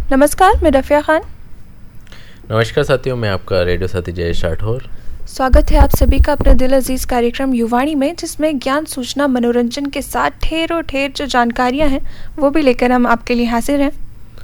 नमस्कार, मैं रफ़िया खान। नमस्कार साथियों, मैं आपका रेडियो साथी जयेश राठौर। स्वागत है आप सभी का अपने दिल अजीज़ कार्यक्रम युवाणी में, जिसमें ज्ञान, सूचना, मनोरंजन के साथ ढेरों ढेर जो जानकारियां हैं वो भी लेकर हम आपके लिए हाजिर हैं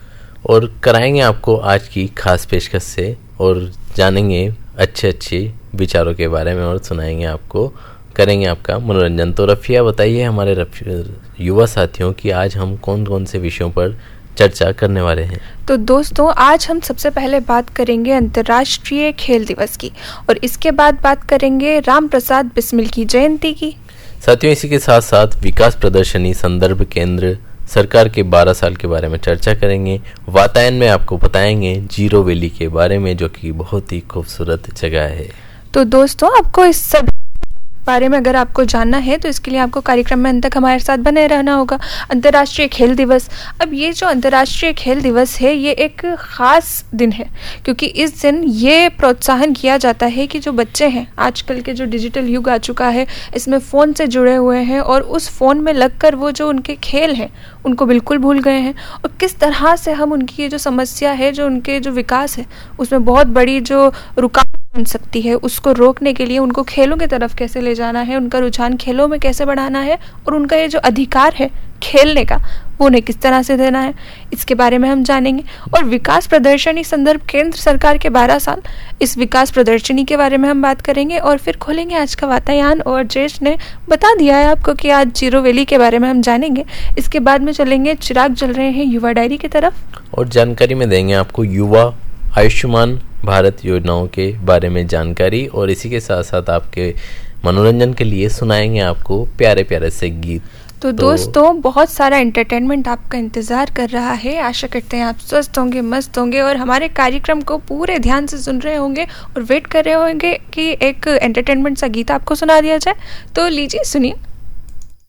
और कराएंगे आपको आज की खास पेशकश से और जानेंगे अच्छे विचारों के बारे में और सुनाएंगे आपको, करेंगे आपका मनोरंजन। तो रफ़िया बताइए हमारे युवा साथियों कि आज हम कौन कौन से विषयों पर चर्चा करने वाले हैं। तो दोस्तों, आज हम सबसे पहले बात करेंगे अंतर्राष्ट्रीय खेल दिवस की और इसके बाद बात करेंगे राम प्रसाद बिस्मिल की जयंती की। साथियों, इसी के साथ साथ विकास प्रदर्शनी संदर्भ केंद्र सरकार के 12 साल के बारे में चर्चा करेंगे। वातायन में आपको बताएंगे जीरो वैली के बारे में, जो कि बहुत ही खूबसूरत जगह है। तो दोस्तों, आपको इस सब बारे में अगर आपको जानना है तो इसके लिए आपको कार्यक्रम में अंत तक हमारे साथ बने रहना होगा। अंतर्राष्ट्रीय खेल दिवस, अब ये जो अंतर्राष्ट्रीय खेल दिवस है ये एक ख़ास दिन है, क्योंकि इस दिन ये प्रोत्साहन किया जाता है कि जो बच्चे हैं, आजकल के जो डिजिटल युग आ चुका है, इसमें फ़ोन से जुड़े हुए हैं और उस फ़ोन में लगकर वो जो उनके खेल हैं उनको बिल्कुल भूल गए हैं, और किस तरह से हम उनकी ये जो समस्या है, जो उनके जो विकास है उसमें बहुत बड़ी जो रुकावट बन सकती है, उसको रोकने के लिए उनको खेलों की तरफ कैसे ले जाना है, उनका रुझान खेलों में कैसे बढ़ाना है और उनका ये जो अधिकार है खेलने का वो उन्हें किस तरह से देना है, इसके बारे में हम जानेंगे। और विकास प्रदर्शनी संदर्भ केंद्र सरकार के 12 साल, इस विकास प्रदर्शनी के बारे में हम बात करेंगे और फिर खोलेंगे आज का वातायन। और जयेश ने बता दिया है आपको कि आज जीरो वैली के बारे में हम जानेंगे। इसके बाद में चलेंगे चिराग जल रहे हैं युवा डायरी की तरफ और जानकारी में देंगे आपको युवा आयुष्मान भारत योजनाओं के बारे में जानकारी, और इसी के साथ साथ आपके मनोरंजन के लिए सुनाएंगे आपको प्यारे प्यारे से गीत। तो दोस्तों, बहुत सारा एंटरटेनमेंट आपका इंतज़ार कर रहा है। आशा करते हैं आप स्वस्थ होंगे, मस्त होंगे और हमारे कार्यक्रम को पूरे ध्यान से सुन रहे होंगे और वेट कर रहे होंगे कि एक एंटरटेनमेंट सा गीत आपको सुना दिया जाए। तो लीजिए, सुनिए।